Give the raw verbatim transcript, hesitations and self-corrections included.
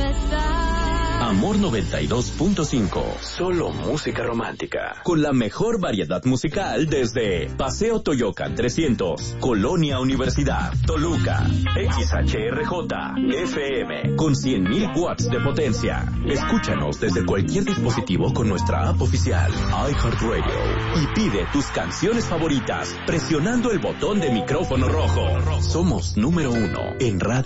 Amor noventa y dos punto cinco. Solo música romántica. Con la mejor variedad musical desde Paseo Toyocan trescientos, Colonia Universidad, Toluca. X H R J F M con cien mil watts de potencia. Escúchanos desde cualquier dispositivo con nuestra app oficial iHeartRadio y pide tus canciones favoritas presionando el botón de micrófono rojo. Somos número uno en radio.